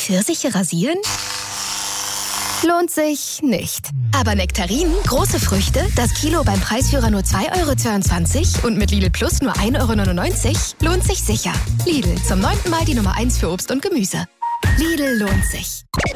Pfirsiche rasieren? Lohnt sich nicht. Aber Nektarinen, große Früchte, das Kilo beim Preisführer nur 2,22 € und mit Lidl Plus nur 1,99 € lohnt sich sicher. Lidl, zum 9. Mal die Nummer 1 für Obst und Gemüse. Lidl lohnt sich.